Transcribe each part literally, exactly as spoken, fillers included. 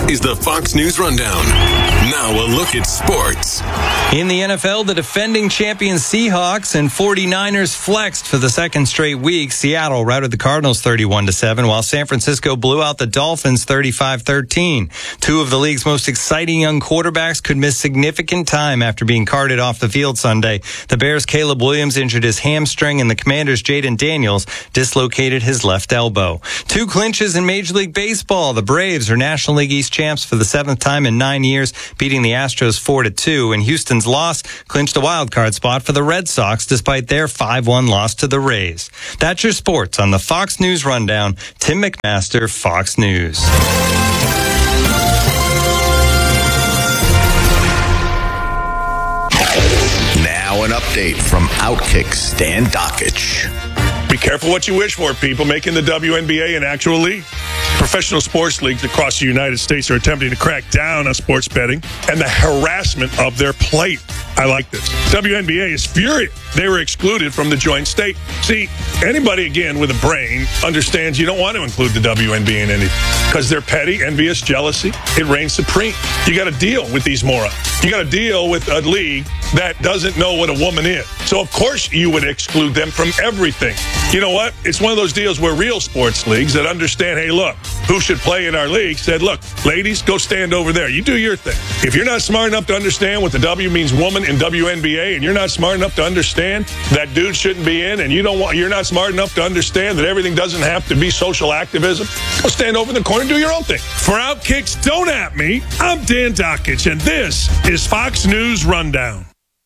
is the Fox News Rundown. Now a look at sports. In the N F L, the defending champion Seahawks and forty-niners flexed for the second straight week. Seattle routed the Cardinals thirty-one to seven, while San Francisco blew out the Dolphins thirty-five thirteen. Two of the league's most exciting young quarterbacks could miss significant time after being carted off the field Sunday. The Bears' Caleb Williams injured his hamstring, and the Commanders' Jaden Daniels dislocated his left elbow. Two clinches in Major League Baseball. The Braves are National League East champs for the seventh time in nine years, beating the Astros four to two, and Houston's loss clinched a wild card spot for the Red Sox despite their five one loss to the Rays. That's your sports on the Fox News Rundown. Tim McMaster, Fox News. Now an update from Outkick Stan Dockich. Be careful what you wish for, people, making the W N B A an actual league. Professional sports leagues across the United States are attempting to crack down on sports betting and the harassment of their plate. I like this. W N B A is furious. They were excluded from the joint state. See, anybody, again, with a brain understands you don't want to include the W N B A in anything because they're petty, envious, jealousy. It reigns supreme. You got to deal with these morons. You got to deal with a league that doesn't know what a woman is. So, of course, you would exclude them from everything. You know what? It's one of those deals where real sports leagues that understand, hey, look, who should play in our league said, look, ladies, go stand over there. You do your thing. If you're not smart enough to understand what the W means woman in W N B A, and you're not smart enough to understand that dude shouldn't be in, and you don't want, you're not smart enough to understand that everything doesn't have to be social activism, go stand over in the corner and do your own thing. For Outkick's Don't At Me, I'm Dan Dockich, and this is Fox News Rundown.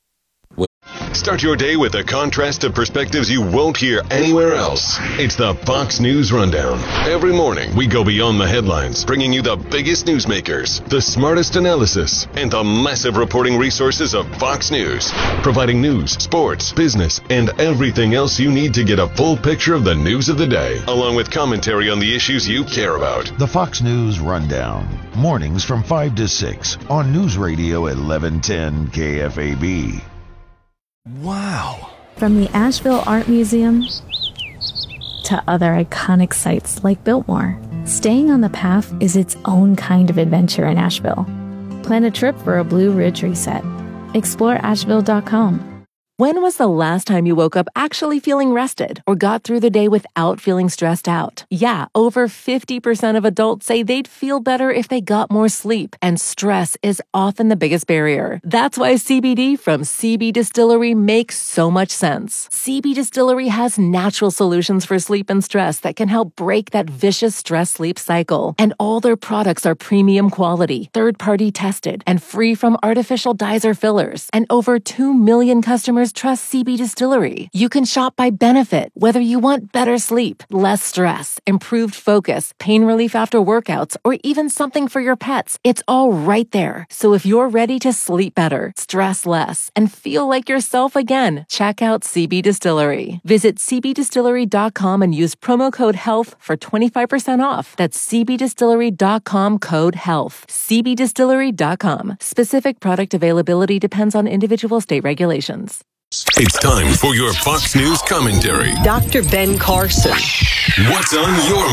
Start your day with a contrast of perspectives you won't hear anywhere else. It's the Fox News Rundown. Every morning, we go beyond the headlines, bringing you the biggest newsmakers, the smartest analysis, and the massive reporting resources of Fox News, providing news, sports, business, and everything else you need to get a full picture of the news of the day, along with commentary on the issues you care about. The Fox News Rundown, mornings from five to six on News Radio eleven ten K F A B. Wow. From the Asheville Art Museum to other iconic sites like Biltmore, staying on the path is its own kind of adventure in Asheville. Plan a trip for a Blue Ridge reset. Explore asheville dot com. When was the last time you woke up actually feeling rested or got through the day without feeling stressed out? Yeah, over fifty percent of adults say they'd feel better if they got more sleep, and stress is often the biggest barrier. That's why C B D from C B Distillery makes so much sense. C B Distillery has natural solutions for sleep and stress that can help break that vicious stress-sleep cycle. And all their products are premium quality, third-party tested, and free from artificial dyes or fillers. And over two million customers trust C B Distillery. You can shop by benefit, whether you want better sleep, less stress, improved focus, pain relief after workouts, or even something for your pets. It's all right there. So if you're ready to sleep better, stress less, and feel like yourself again, check out C B Distillery. Visit c b distillery dot com and use promo code HEALTH for twenty-five percent off. That's c b distillery dot com code HEALTH. c b distillery dot com. Specific product availability depends on individual state regulations. It's time for your Fox News commentary. Doctor Ben Carson. What's on your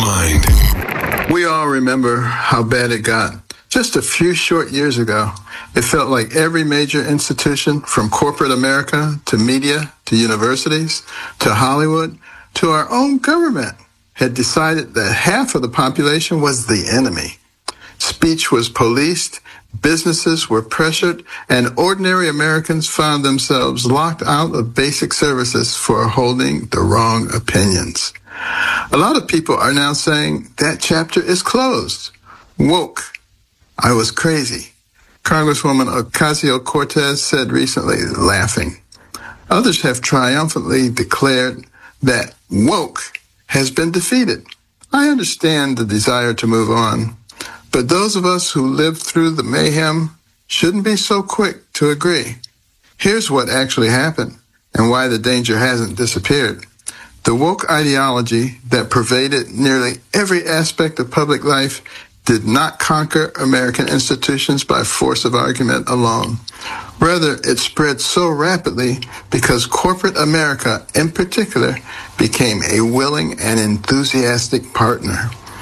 mind? We all remember how bad it got. Just a few short years ago, it felt like every major institution, from corporate America to media to universities to Hollywood to our own government, had decided that half of the population was the enemy. Speech was policed, businesses were pressured, and ordinary Americans found themselves locked out of basic services for holding the wrong opinions. A lot of people are now saying that chapter is closed. Woke. I was crazy, Congresswoman Ocasio-Cortez said recently, laughing. Others have triumphantly declared that woke has been defeated. I understand the desire to move on, but those of us who lived through the mayhem shouldn't be so quick to agree. Here's what actually happened and why the danger hasn't disappeared. The woke ideology that pervaded nearly every aspect of public life did not conquer American institutions by force of argument alone. Rather, it spread so rapidly because corporate America, in particular, became a willing and enthusiastic partner.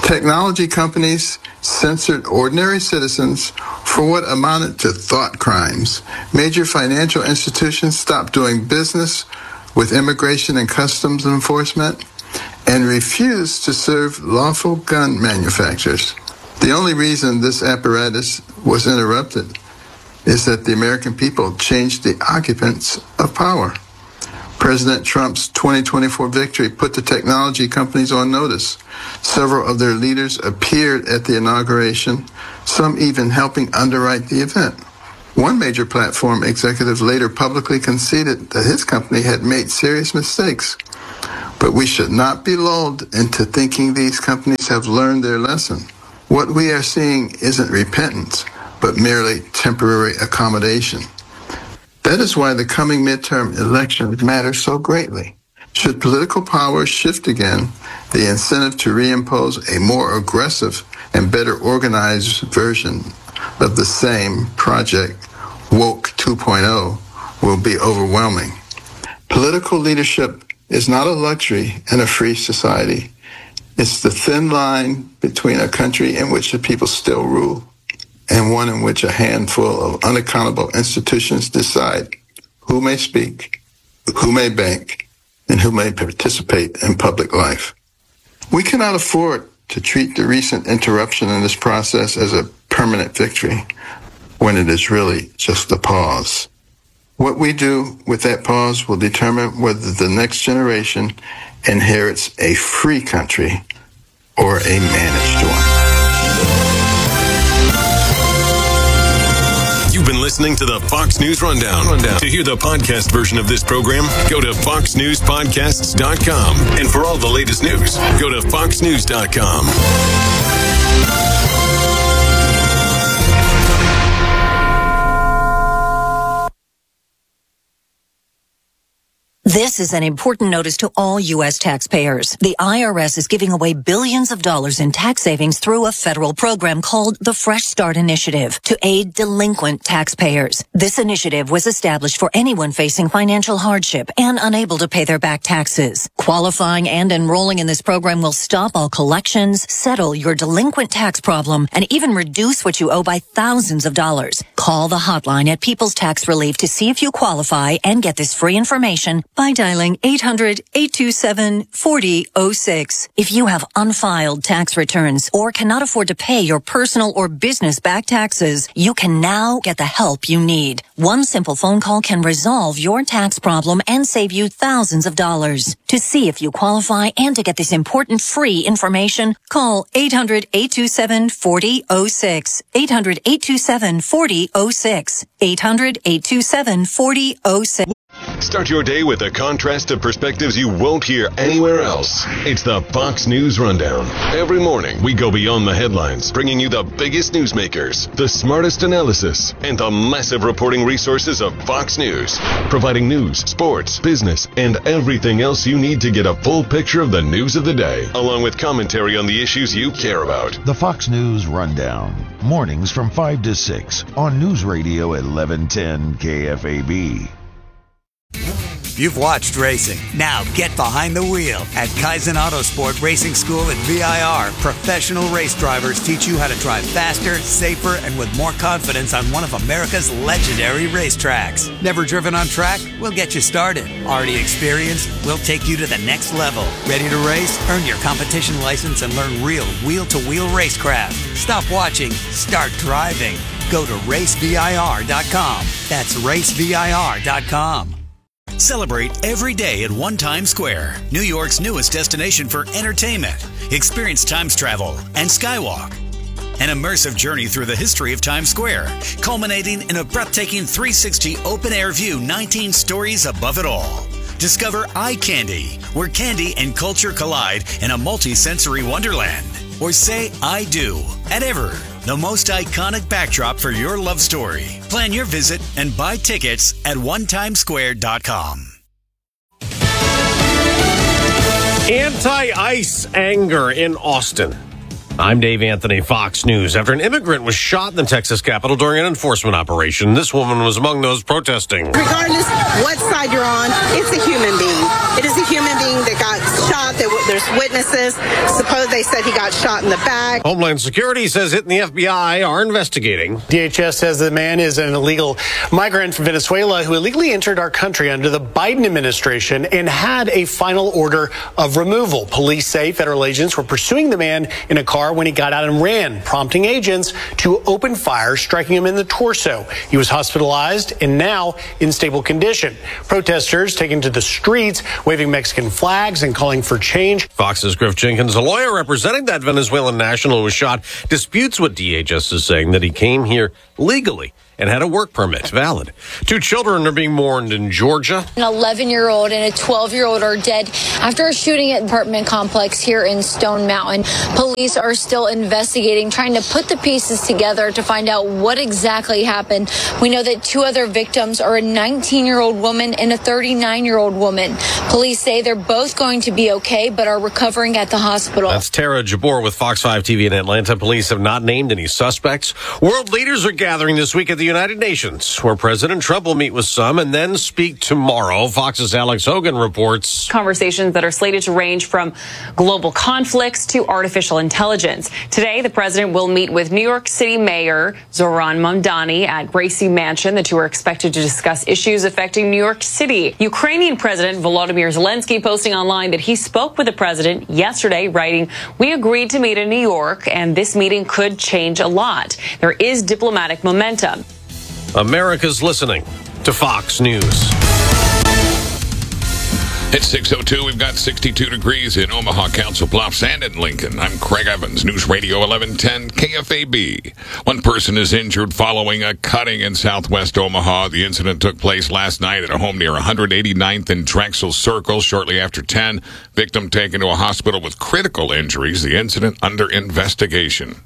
Technology companies censored ordinary citizens for what amounted to thought crimes. Major financial institutions stopped doing business with immigration and customs enforcement and refused to serve lawful gun manufacturers. The only reason this apparatus was interrupted is that the American people changed the occupants of power. President Trump's twenty twenty-four victory put the technology companies on notice. Several of their leaders appeared at the inauguration, some even helping underwrite the event. One major platform executive later publicly conceded that his company had made serious mistakes. But we should not be lulled into thinking these companies have learned their lesson. What we are seeing isn't repentance, but merely temporary accommodation. That is why the coming midterm elections matter so greatly. Should political power shift again, the incentive to reimpose a more aggressive and better organized version of the same project, Woke two point oh, will be overwhelming. Political leadership is not a luxury in a free society. It's the thin line between a country in which the people still rule and one in which a handful of unaccountable institutions decide who may speak, who may bank, and who may participate in public life. We cannot afford to treat the recent interruption in this process as a permanent victory when it is really just a pause. What we do with that pause will determine whether the next generation inherits a free country or a managed one. You've been listening to the Fox News Rundown. Rundown. To hear the podcast version of this program, go to fox news podcasts dot com. And for all the latest news, go to fox news dot com. This is an important notice to all U S taxpayers. The I R S is giving away billions of dollars in tax savings through a federal program called the Fresh Start Initiative to aid delinquent taxpayers. This initiative was established for anyone facing financial hardship and unable to pay their back taxes. Qualifying and enrolling in this program will stop all collections, settle your delinquent tax problem, and even reduce what you owe by thousands of dollars. Call the hotline at People's Tax Relief to see if you qualify and get this free information by dialing eight hundred, eight two seven, four zero zero six. If you have unfiled tax returns or cannot afford to pay your personal or business back taxes, you can now get the help you need. One simple phone call can resolve your tax problem and save you thousands of dollars. To see if you qualify and to get this important free information, call eight hundred, eight two seven, four zero zero six. eight hundred, eight two seven, four zero zero six. eight hundred, eight two seven, four zero zero six. Start your day with a contrast of perspectives you won't hear anywhere else. It's the Fox News Rundown. Every morning, we go beyond the headlines, bringing you the biggest newsmakers, the smartest analysis, and the massive reporting resources of Fox News, providing news, sports, business, and everything else you need to get a full picture of the news of the day, along with commentary on the issues you care about. The Fox News Rundown, mornings from five to six on News Radio eleven ten K F A B. You've watched racing. Now get behind the wheel. At Kaizen Autosport Racing School at V I R, professional race drivers teach you how to drive faster, safer, and with more confidence on one of America's legendary racetracks. Never driven on track? We'll get you started. Already experienced? We'll take you to the next level. Ready to race? Earn your competition license and learn real wheel-to-wheel racecraft. Stop watching. Start driving. Go to race V I R dot com. That's race V I R dot com. Celebrate every day at One Times Square, New York's newest destination for entertainment. Experience Times travel and Skywalk. An immersive journey through the history of Times Square, culminating in a breathtaking three sixty open-air view, nineteen stories above it all. Discover Eye Candy, where candy and culture collide in a multi-sensory wonderland. Or say I do at Ever, the most iconic backdrop for your love story. Plan your visit and buy tickets at one times square dot com. Anti-ICE anger in Austin. I'm Dave Anthony, Fox News. After an immigrant was shot in the Texas Capitol during an enforcement operation, this woman was among those protesting. Regardless what side you're on, it's a human being. It is a human being that got shot. That there's There's witnesses. Suppose they said he got shot in the back. Homeland Security says it and the F B I are investigating. D H S says the man is an illegal migrant from Venezuela who illegally entered our country under the Biden administration and had a final order of removal. Police say federal agents were pursuing the man in a car when he got out and ran, prompting agents to open fire, striking him in the torso. He was hospitalized and now in stable condition. Protesters taking to the streets, waving Mexican flags and calling for change. Fox's Griff Jenkins, a lawyer representing that Venezuelan national who was shot, disputes what D H S is saying, that he came here legally and had a work permit valid. Two children are being mourned in Georgia. An eleven-year-old and a twelve-year-old are dead after a shooting at an apartment complex here in Stone Mountain. Police are still investigating, trying to put the pieces together to find out what exactly happened. We know that two other victims are a nineteen-year-old woman and a thirty-nine-year-old woman. Police say they're both going to be okay, but are recovering at the hospital. That's Tara Jabor with Fox five T V in Atlanta. Police have not named any suspects. World leaders are gathering this week at the United Nations, where President Trump will meet with some and then speak tomorrow. Fox's Alex Hogan reports. Conversations that are slated to range from global conflicts to artificial intelligence. Today, the president will meet with New York City Mayor Zohran Mamdani at Gracie Mansion. The two are expected to discuss issues affecting New York City. Ukrainian President Volodymyr Zelensky posting online that he spoke with the president yesterday, writing, "We agreed to meet in New York, and this meeting could change a lot. There is diplomatic momentum." America's listening to Fox News. It's six oh two. We've got sixty-two degrees in Omaha, Council Bluffs, and in Lincoln. I'm Craig Evans, News Radio eleven ten K F A B. One person is injured following a cutting in southwest Omaha. The incident took place last night at a home near one hundred eighty-ninth and Drexel Circle shortly after ten. Victim taken to a hospital with critical injuries. The incident under investigation.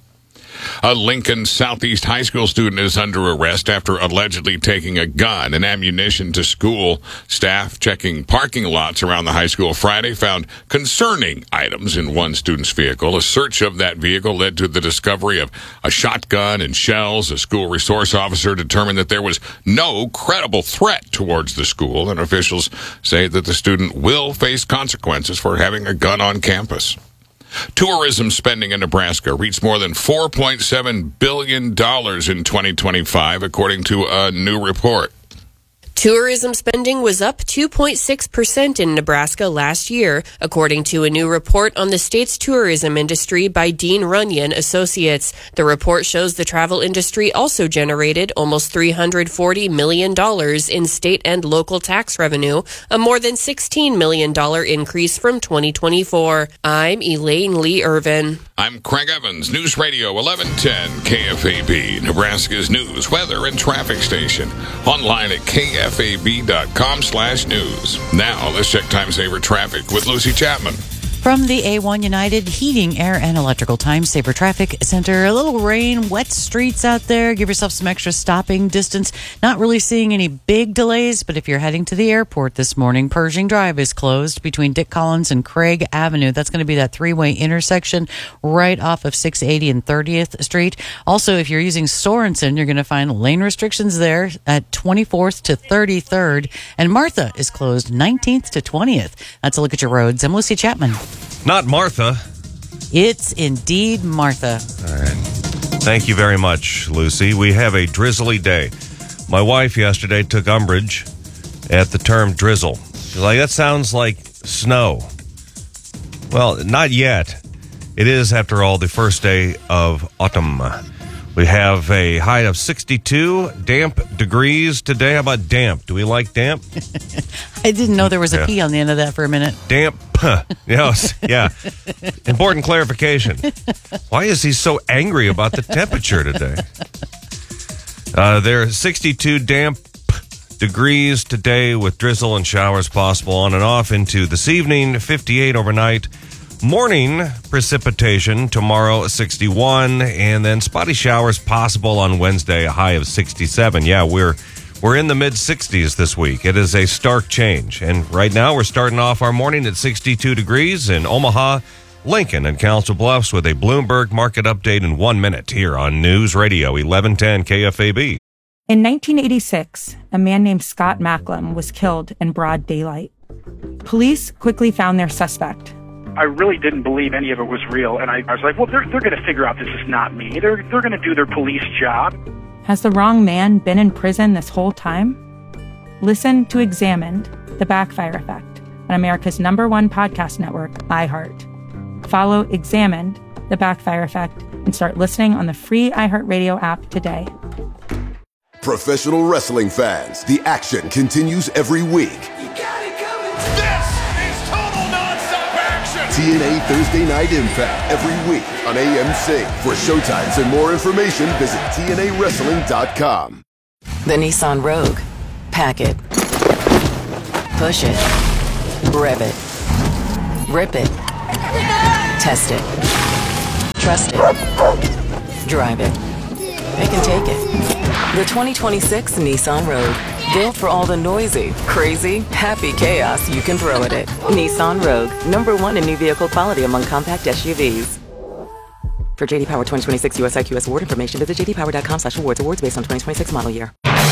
A Lincoln Southeast High School student is under arrest after allegedly taking a gun and ammunition to school. Staff checking parking lots around the high school Friday found concerning items in one student's vehicle. A search of that vehicle led to the discovery of a shotgun and shells. A school resource officer determined that there was no credible threat towards the school, and officials say that the student will face consequences for having a gun on campus. Tourism spending in Nebraska reached more than four point seven billion dollars in twenty twenty-five, according to a new report. Tourism spending was up two point six percent in Nebraska last year, according to a new report on the state's tourism industry by Dean Runyon Associates. The report shows the travel industry also generated almost three hundred forty million dollars in state and local tax revenue, a more than sixteen million dollars increase from twenty twenty-four. I'm Elaine Lee Irvin. I'm Craig Evans, News Radio eleven ten K F A B, Nebraska's news, weather, and traffic station. Online at K F A B dot com slash news. Now, let's check time saver traffic with Lucy Chapman. From the A one United Heating, Air, and Electrical Time Saver Traffic Center, a little rain, wet streets out there. Give yourself some extra stopping distance. Not really seeing any big delays, but if you're heading to the airport this morning, Pershing Drive is closed between Dick Collins and Craig Avenue. That's going to be that three-way intersection right off of six eighty and thirtieth Street. Also, if you're using Sorensen, you're going to find lane restrictions there at twenty-fourth to thirty-third. And Martha is closed nineteenth to twentieth. That's a look at your roads. I'm Lucy Chapman. Not Martha. It's indeed Martha. All right. Thank you very much, Lucy. We have a drizzly day. My wife yesterday took umbrage at the term drizzle. She's like, that sounds like snow. Well, not yet. It is, after all, the first day of autumn. We have a high of sixty-two damp degrees today. How about damp? Do we like damp? I didn't know there was a Yeah. P on the end of that for a minute. Damp. Yes, yeah. Important clarification. Why is he so angry about the temperature today? Uh, there are sixty-two damp degrees today with drizzle and showers possible on and off into this evening, fifty-eight overnight. Morning precipitation tomorrow, sixty-one, and then spotty showers possible on Wednesday, a high of sixty-seven. Yeah, we're we're in the mid-sixties this week. It is a stark change. And right now we're starting off our morning at sixty-two degrees in Omaha, Lincoln, and Council Bluffs with a Bloomberg market update in one minute here on News Radio eleven ten K F A B. In nineteen eighty-six, a man named Scott Macklem was killed in broad daylight. Police quickly found their suspect, I really didn't believe any of it was real. And I, I was like, well, they're, they're going to figure out this is not me. They're, they're going to do their police job. Has the wrong man been in prison this whole time? Listen to Examined, The Backfire Effect, on America's number one podcast network, iHeart. Follow Examined, The Backfire Effect, and start listening on the free iHeartRadio app today. Professional wrestling fans, the action continues every week. This is total nonstop action! T N A Thursday Night Impact every week on A M C. For showtimes and more information, visit T N A wrestling dot com. The Nissan Rogue. Pack it. Push it. Rev it. Rip it. Test it. Trust it. Drive it. They can take it. The twenty twenty-six Nissan Rogue. Built for all the noisy, crazy, happy chaos you can throw at it. Nissan Rogue. Number one in new vehicle quality among compact S U Vs. For J D Power twenty twenty-six U S I Q S award information, visit j d power dot com slash awards. Awards based on twenty twenty-six model year.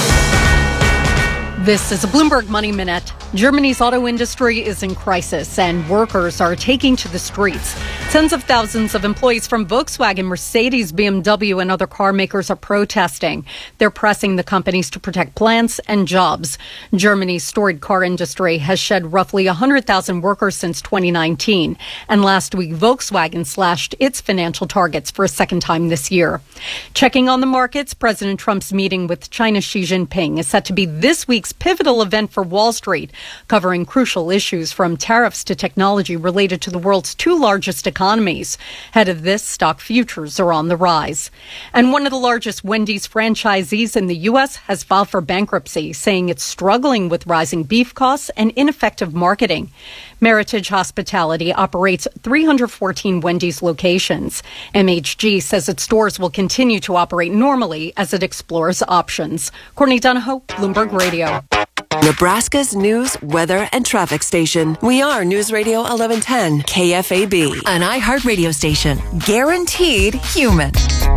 This is a Bloomberg Money Minute. Germany's auto industry is in crisis and workers are taking to the streets. Tens of thousands of employees from Volkswagen, Mercedes, B M W, and other car makers are protesting. They're pressing the companies to protect plants and jobs. Germany's storied car industry has shed roughly one hundred thousand workers since twenty nineteen. And last week, Volkswagen slashed its financial targets for a second time this year. Checking on the markets, President Trump's meeting with China's Xi Jinping is set to be this week's pivotal event for Wall Street, covering crucial issues from tariffs to technology related to the world's two largest economies. Ahead of this, stock futures are on the rise. And one of the largest Wendy's franchisees in the U S has filed for bankruptcy, saying it's struggling with rising beef costs and ineffective marketing. Meritage Hospitality operates three hundred fourteen Wendy's locations. M H G says its stores will continue to operate normally as it explores options. Courtney Donahoe, Bloomberg Radio. Nebraska's news, weather, and traffic station. We are News Radio eleven ten K F A B, an iHeart radio station. Guaranteed human.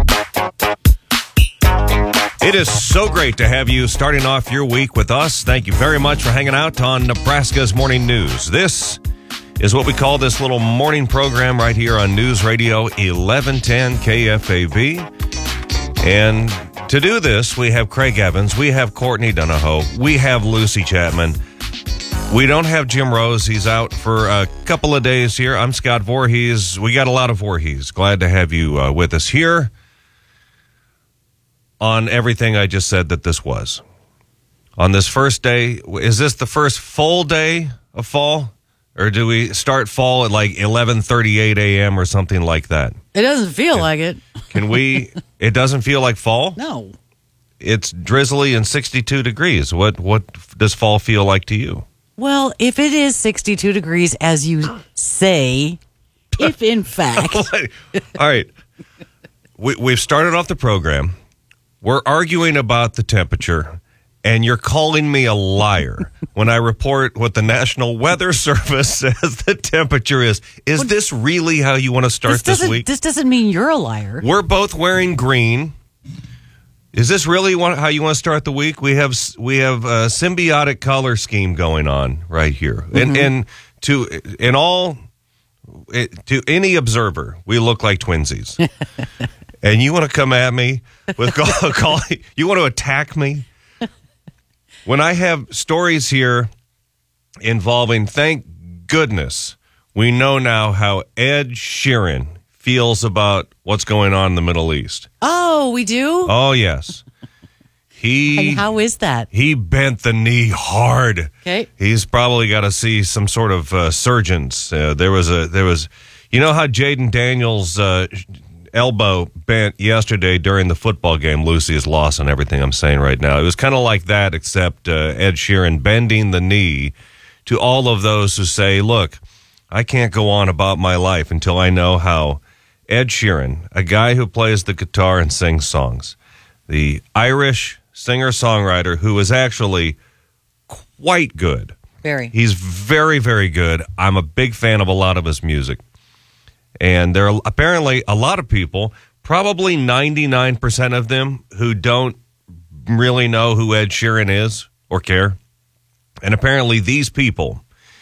It is so great to have you starting off your week with us. Thank you very much for hanging out on Nebraska's Morning News. This is what we call this little morning program right here on News Radio eleven ten K F A B. And to do this, we have Craig Evans, we have Courtney Donahoe, we have Lucy Chapman. We don't have Jim Rose. He's out for a couple of days here. I'm Scott Voorhees. We got a lot of Voorhees. Glad to have you uh, with us here on everything I just said that this was. On this first day, is this the first full day of fall? Or do we start fall at like eleven thirty-eight a.m. or something like that? It doesn't feel can, like it. Can we, it doesn't feel like fall? No. It's drizzly and sixty-two degrees. What what does fall feel like to you? Well, if it is sixty-two degrees, as you say, if in fact. All right. We, we've started off the program. We're arguing about the temperature, and you're calling me a liar when I report what the National Weather Service says the temperature is. Is this really how you want to start this, this week? This doesn't mean you're a liar. We're both wearing green. Is this really how you want to start the week? We have we have a symbiotic color scheme going on right here, mm-hmm. and and to in all to any observer, we look like twinsies. And you want to come at me with call, call you want to attack me when I have stories here involving, thank goodness, we know now how Ed Sheeran feels about what's going on in the Middle East. Oh, we do? Oh, yes. He. And how is that? He bent the knee hard. Okay. He's probably got to see some sort of uh, surgeons. Uh, there was a, there was, you know how Jaden Daniels' uh, elbow bent yesterday during the football game. Lucy is lost on everything I'm saying right now. It was kind of like that, except uh, Ed Sheeran bending the knee to all of those who say, look, I can't go on about my life until I know how Ed Sheeran, a guy who plays the guitar and sings songs, the Irish singer-songwriter who is actually quite good. Very. He's very, very good. I'm a big fan of a lot of his music. And there are apparently a lot of people, probably ninety-nine percent of them, who don't really know who Ed Sheeran is or care. And apparently these people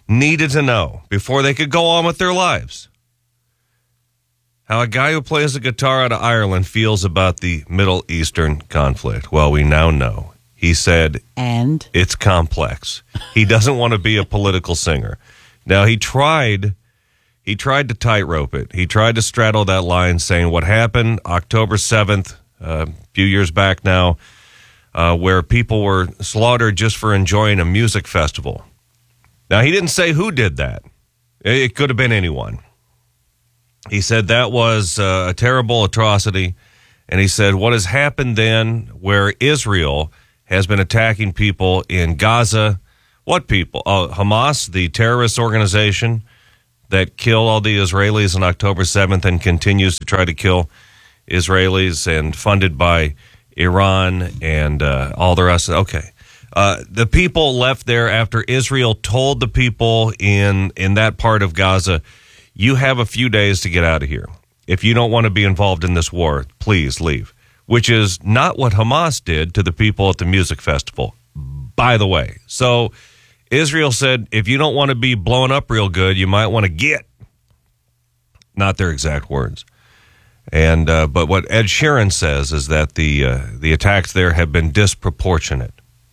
needed to know before they could go on with their lives. How a guy who plays the guitar out of Ireland feels about the Middle Eastern conflict. Well, we now know. He said, and it's complex. He doesn't want to be a political singer. Now, he tried, he tried to tightrope it. He tried to straddle that line, saying what happened October seventh, uh, a few years back now, uh, where people were slaughtered just for enjoying a music festival. Now, he didn't say who did that. It could have been anyone. He said that was uh, a terrible atrocity. And he said what has happened then, where Israel has been attacking people in Gaza. What people? Uh, Hamas, the terrorist organization that killed all the Israelis on October seventh and continues to try to kill Israelis, and funded by Iran and uh, all the rest. Okay. Uh, the people left there after Israel told the people in, in that part of Gaza, you have a few days to get out of here. If you don't want to be involved in this war, please leave. Which is not what Hamas did to the people at the music festival, by the way. So Israel said, if you don't want to be blown up real good, you might want to get. Not their exact words. And uh, but what Ed Sheeran says is that the uh, the attacks there have been disproportionate.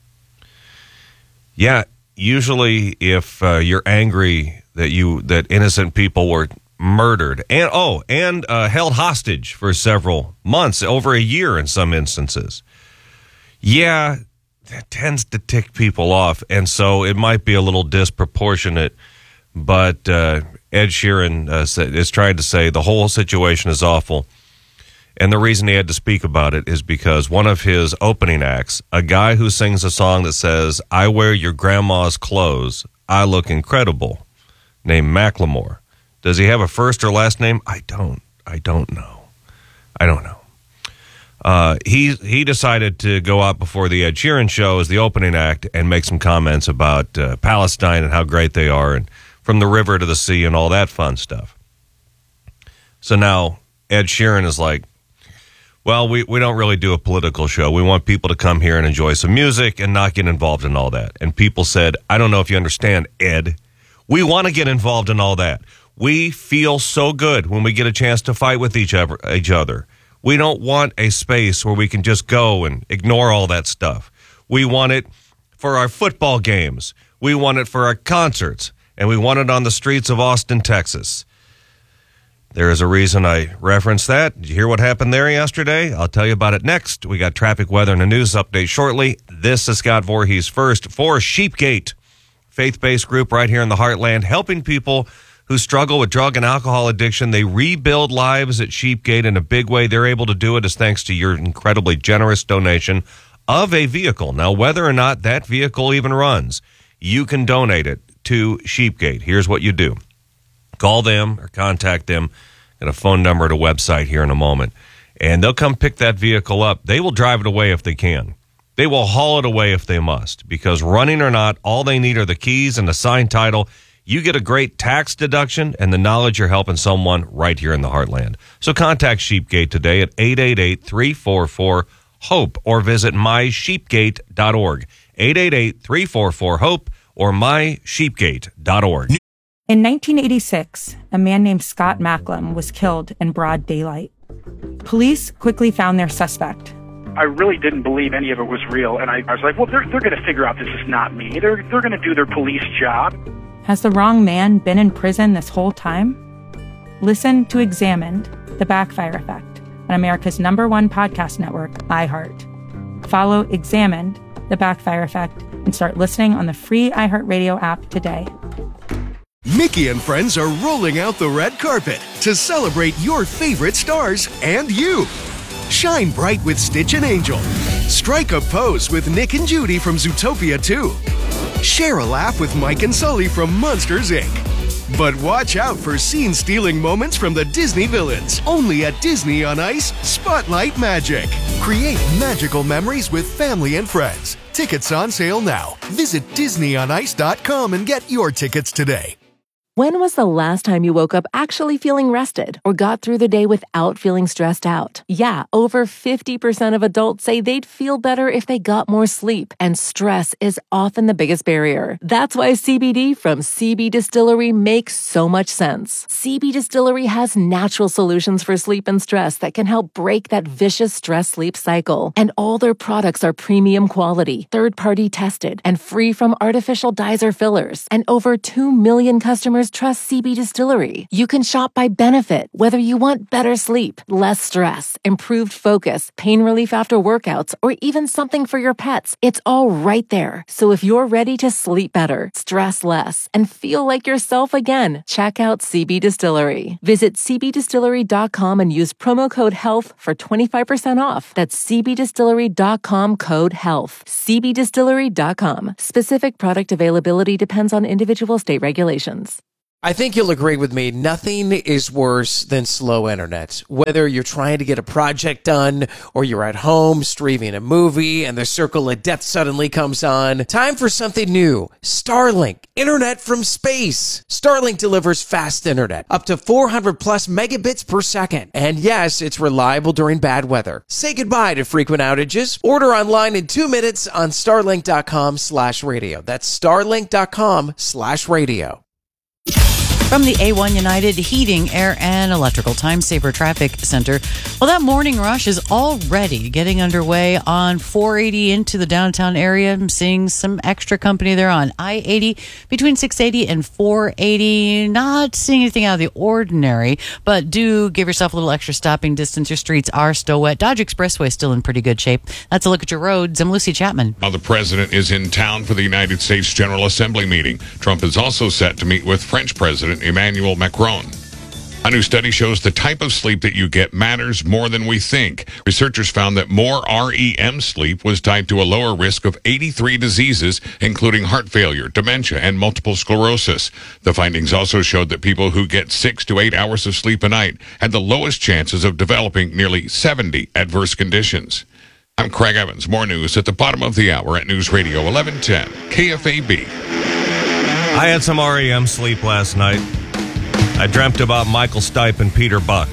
Yeah, usually if uh, you're angry that you that innocent people were murdered and oh and uh, held hostage for several months, over a year in some instances, yeah, that tends to tick people off, and so it might be a little disproportionate. But uh, Ed Sheeran uh, is trying to say the whole situation is awful. And the reason he had to speak about it is because one of his opening acts, a guy who sings a song that says, I wear your grandma's clothes, I look incredible, named Macklemore. Does he have a first or last name? I don't. I don't know. I don't know. Uh, he he decided to go out before the Ed Sheeran show as the opening act and make some comments about uh, Palestine and how great they are, and from the river to the sea and all that fun stuff. So now Ed Sheeran is like, well, we, we don't really do a political show. We want people to come here and enjoy some music and not get involved in all that. And people said, I don't know if you understand, Ed. We want to get involved in all that. We feel so good when we get a chance to fight with each other. Each other. We don't want a space where we can just go and ignore all that stuff. We want it for our football games. We want it for our concerts. And we want it on the streets of Austin, Texas. There is a reason I referenced that. Did you hear what happened there yesterday? I'll tell you about it next. We got traffic, weather, and a news update shortly. This is Scott Voorhees first for Sheepgate, faith-based group right here in the Heartland, helping people who struggle with drug and alcohol addiction. They rebuild lives at Sheepgate in a big way. They're able to do it as thanks to your incredibly generous donation of a vehicle. Now, whether or not that vehicle even runs, you can donate it to Sheepgate. Here's what you do. Call them or contact them. Got a phone number and a website here in a moment. And they'll come pick that vehicle up. They will drive it away if they can. They will haul it away if they must. Because running or not, all they need are the keys and the signed title. You get a great tax deduction and the knowledge you're helping someone right here in the Heartland. So contact Sheepgate today at eight eight eight, three four four, HOPE or visit my sheepgate dot org. eight eight eight, three four four, HOPE or my sheepgate dot org. In nineteen eighty-six, a man named Scott Macklem was killed in broad daylight. Police quickly found their suspect. I really didn't believe any of it was real, and I, I was like, well, they're, they're going to figure out this is not me. They're, they're going to do their police job. Has the wrong man been in prison this whole time? Listen to Examined, The Backfire Effect, on America's number one podcast network, iHeart. Follow Examined, The Backfire Effect, and start listening on the free iHeartRadio app today. Mickey and friends are rolling out the red carpet to celebrate your favorite stars and you. Shine bright with Stitch and Angel. Strike a pose with Nick and Judy from Zootopia two. Share a laugh with Mike and Sully from Monsters, Incorporated. But watch out for scene-stealing moments from the Disney villains. Only at Disney on Ice, Spotlight Magic. Create magical memories with family and friends. Tickets on sale now. Visit disney on ice dot com and get your tickets today. When was the last time you woke up actually feeling rested or got through the day without feeling stressed out? Yeah, over fifty percent of adults say they'd feel better if they got more sleep, and stress is often the biggest barrier. That's why C B D from C B Distillery makes so much sense. C B Distillery has natural solutions for sleep and stress that can help break that vicious stress-sleep cycle. And all their products are premium quality, third-party tested, and free from artificial dyes or fillers. And over two million customers trust C B Distillery. You can shop by benefit, whether you want better sleep, less stress, improved focus, pain relief after workouts, or even something for your pets. It's all right there. So if you're ready to sleep better, stress less, and feel like yourself again, check out C B Distillery. Visit c b distillery dot com and use promo code HEALTH for twenty-five percent off. That's c b distillery dot com code HEALTH. c b distillery dot com. Specific product availability depends on individual state regulations. I think you'll agree with me, nothing is worse than slow internet. Whether you're trying to get a project done or you're at home streaming a movie and the circle of death suddenly comes on, time for something new. Starlink, internet from space. Starlink delivers fast internet, up to four hundred plus megabits per second. And yes, it's reliable during bad weather. Say goodbye to frequent outages. Order online in two minutes on starlink dot com slash radio. That's starlink dot com slash radio. From the A one United Heating, Air, and Electrical Time Saver Traffic Center. Well, that morning rush is already getting underway on four eighty into the downtown area. I'm seeing some extra company there on I eighty between six eighty and four eighty. Not seeing anything out of the ordinary, but do give yourself a little extra stopping distance. Your streets are still wet. Dodge Expressway still in pretty good shape. That's a look at your roads. I'm Lucy Chapman. Now the president is in town for the United States General Assembly meeting. Trump is also set to meet with French President Emmanuel Macron. A new study shows the type of sleep that you get matters more than we think. Researchers found that more R E M sleep was tied to a lower risk of eighty-three diseases, including heart failure, dementia, and multiple sclerosis. The findings also showed that people who get six to eight hours of sleep a night had the lowest chances of developing nearly seventy adverse conditions. I'm Craig Evans. More news at the bottom of the hour at News Radio eleven ten K F A B. I had some R E M sleep last night. I dreamt about Michael Stipe and Peter Buck.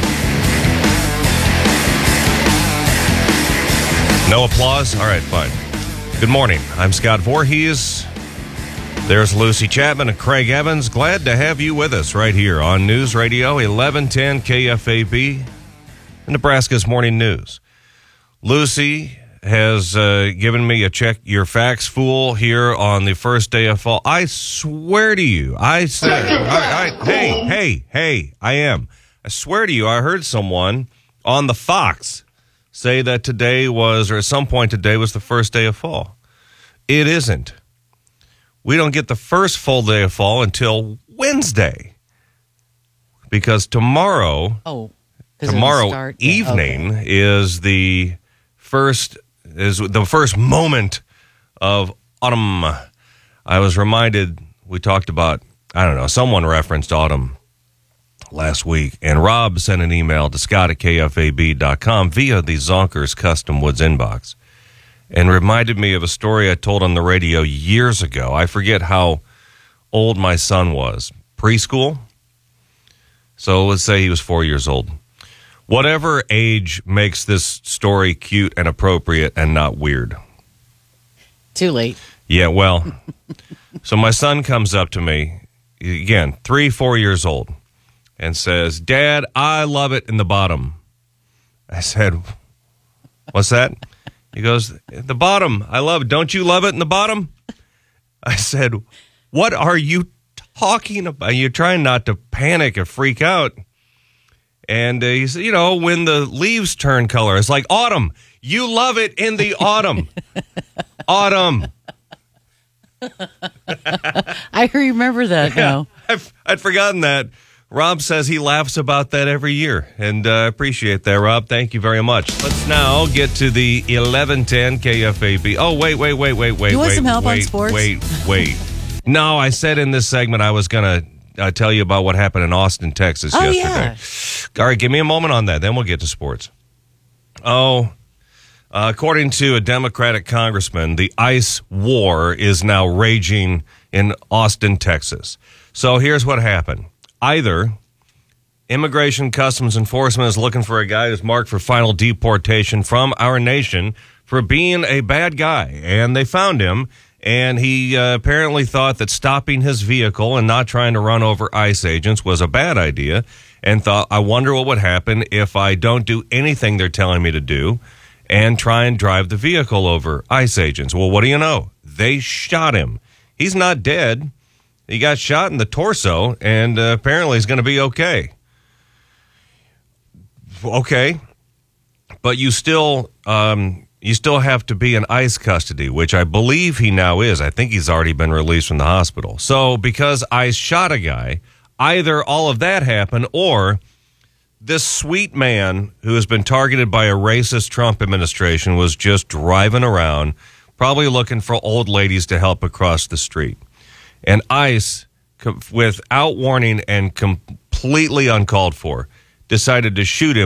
No applause? All right, fine. Good morning. I'm Scott Voorhees. There's Lucy Chapman and Craig Evans. Glad to have you with us right here on News Radio eleven ten K F A B, Nebraska's Morning News. Lucy has uh, given me a check your facts fool here on the first day of fall. I swear to you, I said, I, I, hey, hey, hey, I am. I swear to you, I heard someone on the Fox say that today was, or at some point today was the first day of fall. It isn't. We don't get the first full day of fall until Wednesday, because tomorrow, oh, tomorrow start, evening okay. is the first. is the first moment of autumn. I was reminded, we talked about, I don't know, someone referenced autumn last week, and Rob sent an email to Scott at K F A B dot com via the Zonkers Custom Woods inbox and reminded me of a story I told on the radio years ago. I forget how old my son was. Preschool? So let's say he was four years old. Whatever age makes this story cute and appropriate and not weird. Too late. Yeah, well, so my son comes up to me, again, three, four years old, and says, "Dad, I love it in the bottom." I said, "What's that?" He goes, "The bottom. I love it. Don't you love it in the bottom?" I said, "What are you talking about?" You're trying not to panic or freak out. And uh, he said, you know, when the leaves turn color, it's like autumn. You love it in the autumn. Autumn. I remember that yeah, now. I've, I'd forgotten that. Rob says he laughs about that every year. And I uh, appreciate that, Rob. Thank you very much. Let's now get to the eleven ten K F A B. Oh, wait, wait, wait, wait, wait. You want wait, some help wait, on sports? Wait, wait. No, I said in this segment I was going to Uh, tell you about what happened in Austin, Texas oh, yesterday. Yeah. All right, give me a moment on that. Then we'll get to sports. Oh, Uh, according to a Democratic congressman, the ICE war is now raging in Austin, Texas. So here's what happened. Either Immigration Customs Enforcement is looking for a guy who's marked for final deportation from our nation for being a bad guy, and they found him, and he uh, apparently thought that stopping his vehicle and not trying to run over ICE agents was a bad idea, and thought, I wonder what would happen if I don't do anything they're telling me to do and try and drive the vehicle over ICE agents. Well, what do you know? They shot him. He's not dead. He got shot in the torso, and uh, apparently he's going to be okay. Okay, but you still um, you still have to be in ICE custody, which I believe he now is. I think he's already been released from the hospital. So because ICE shot a guy, either all of that happened or this sweet man who has been targeted by a racist Trump administration was just driving around, probably looking for old ladies to help across the street. And ICE, without warning and completely uncalled for, decided to shoot him